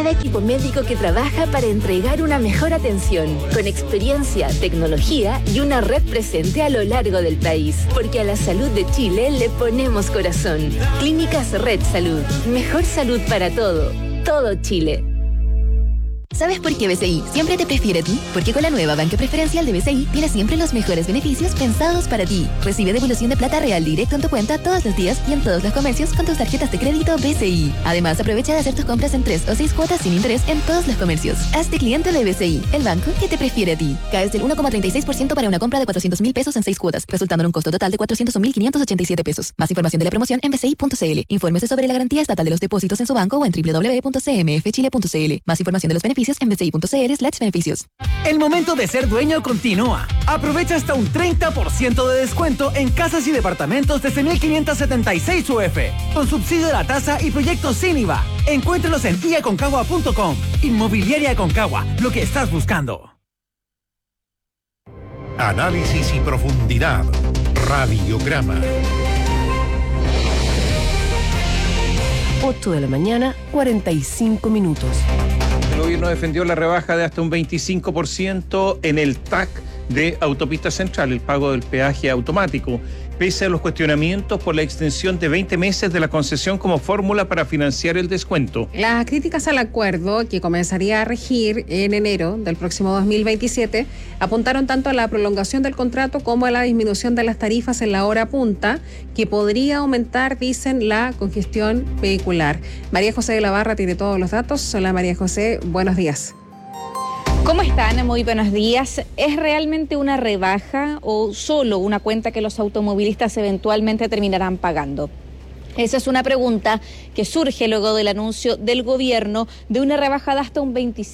cada equipo médico que trabaja para entregar una mejor atención, con experiencia, tecnología y una red presente a lo largo del país. Porque a la salud de Chile le ponemos corazón. Clínicas Red Salud. Mejor salud para todo Chile. ¿Sabes por qué BCI siempre te prefiere a ti? Porque con la nueva banca preferencial de BCI tienes siempre los mejores beneficios pensados para ti. Recibe devolución de plata real directo en tu cuenta todos los días y en todos los comercios con tus tarjetas de crédito BCI. Además, aprovecha de hacer tus compras en 3 o 6 cuotas sin interés en todos los comercios. Hazte cliente de BCI, el banco que te prefiere a ti. Caes del 1,36% para una compra de 400.000 pesos en 6 cuotas, resultando en un costo total de 401.587 pesos. Más información de la promoción en bci.cl. Infórmese sobre la garantía estatal de los depósitos en su banco o en www.cmfchile.cl. Más información de los beneficios en bci.cl/beneficios. El momento de ser dueño continúa. Aprovecha hasta un 30% de descuento en casas y departamentos desde 1.576 UF, con subsidio de la tasa y proyectos sin IVA. Encuéntrelos en iaconcagua.com. Inmobiliaria Aconcagua, lo que estás buscando. Análisis y profundidad. Radiograma. 8 de la mañana, 45 minutos. El gobierno defendió la rebaja de hasta un 25% en el TAC de Autopista Central, el pago del peaje automático, pese a los cuestionamientos por la extensión de 20 meses de la concesión como fórmula para financiar el descuento. Las críticas al acuerdo, que comenzaría a regir en enero del próximo 2027, apuntaron tanto a la prolongación del contrato como a la disminución de las tarifas en la hora punta, que podría aumentar, dicen, la congestión vehicular. María José de la Barra tiene todos los datos. Hola María José, buenos días. ¿Cómo están? Muy buenos días. ¿Es realmente una rebaja o solo una cuenta que los automovilistas eventualmente terminarán pagando? Esa es una pregunta que surge luego del anuncio del gobierno de una rebaja de hasta un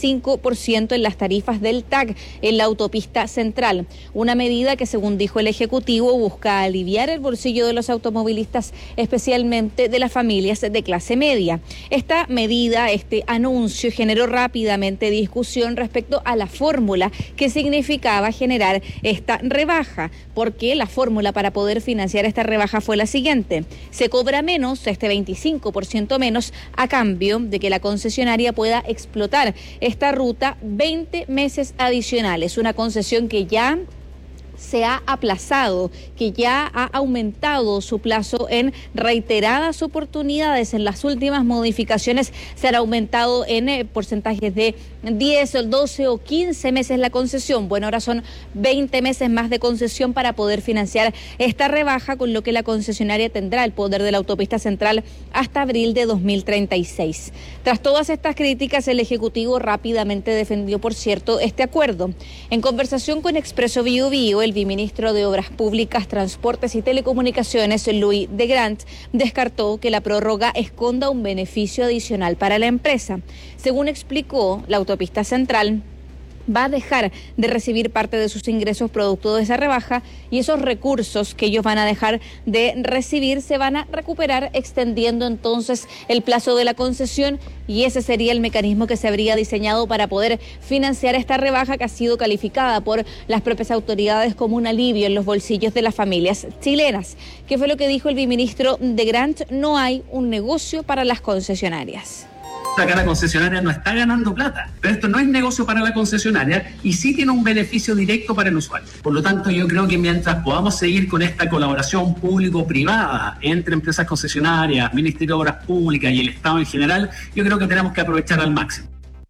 25% en las tarifas del TAC en la autopista central. Una medida que, según dijo el Ejecutivo, busca aliviar el bolsillo de los automovilistas, especialmente de las familias de clase media. Esta medida, este anuncio, generó rápidamente discusión respecto a la fórmula que significaba generar esta rebaja, porque la fórmula para poder financiar esta rebaja fue la siguiente: se cobra menos, este 25% menos, a cambio de que la concesionaria pueda explotar esta ruta 20 meses adicionales. Una concesión que ya se ha aplazado, que ya ha aumentado su plazo en reiteradas oportunidades. En las últimas modificaciones se han aumentado en porcentajes de 10, 12 o 15 meses la concesión. Bueno, ahora son 20 meses más de concesión para poder financiar esta rebaja, con lo que la concesionaria tendrá el poder de la autopista central hasta abril de 2036. Tras todas estas críticas, el Ejecutivo rápidamente defendió, por cierto, este acuerdo. En conversación con Expreso Biobío, el viceministro de Obras Públicas, Transportes y Telecomunicaciones, Louis de Grant, descartó que la prórroga esconda un beneficio adicional para la empresa. Según explicó, la autopista central va a dejar de recibir parte de sus ingresos producto de esa rebaja, y esos recursos que ellos van a dejar de recibir se van a recuperar extendiendo entonces el plazo de la concesión, y ese sería el mecanismo que se habría diseñado para poder financiar esta rebaja, que ha sido calificada por las propias autoridades como un alivio en los bolsillos de las familias chilenas. ¿Qué fue lo que dijo el viceministro de Grant? No hay un negocio para las concesionarias. Acá la concesionaria no está ganando plata, pero esto no es negocio para la concesionaria y sí tiene un beneficio directo para el usuario. Por lo tanto, yo creo que mientras podamos seguir con esta colaboración público-privada entre empresas concesionarias, Ministerio de Obras Públicas y el Estado en general, yo creo que tenemos que aprovechar al máximo.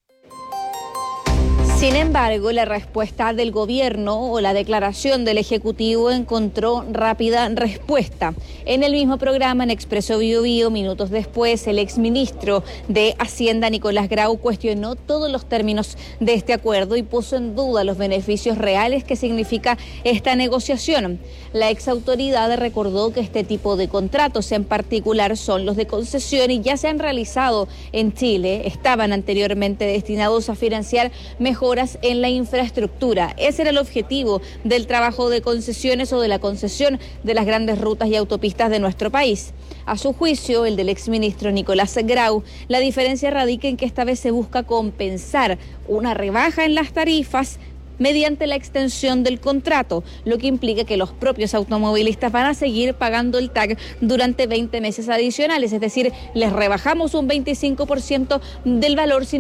Sin embargo, la respuesta del gobierno o la declaración del Ejecutivo encontró rápida respuesta. En el mismo programa, en Expreso Biobío, minutos después, el exministro de Hacienda, Nicolás Grau, cuestionó todos los términos de este acuerdo y puso en duda los beneficios reales que significa esta negociación. La exautoridad recordó que este tipo de contratos en particular son los de concesión y ya se han realizado en Chile. Estaban anteriormente destinados a financiar mejoras en la infraestructura. Ese era el objetivo del trabajo de concesiones o de la concesión de las grandes rutas y autopistas de nuestro país. A su juicio, el del exministro Nicolás Grau, la diferencia radica en que esta vez se busca compensar una rebaja en las tarifas mediante la extensión del contrato, lo que implica que los propios automovilistas van a seguir pagando el TAC durante 20 meses adicionales, es decir, les rebajamos un 25% del valor sin